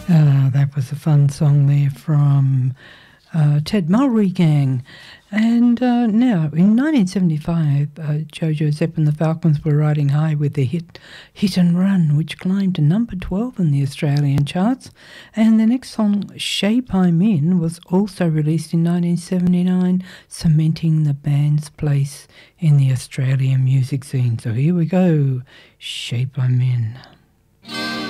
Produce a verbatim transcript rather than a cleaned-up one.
Uh, that was a fun song there from uh, Ted Mulry Gang. And uh, now, in nineteen seventy-five, uh, Jojo Zepp and the Falcons were riding high with their hit Hit and Run, which climbed to number twelve in the Australian charts. And the next song, Shape I'm In, was also released in nineteen seventy-nine, cementing the band's place in the Australian music scene. So here we go, Shape I'm In.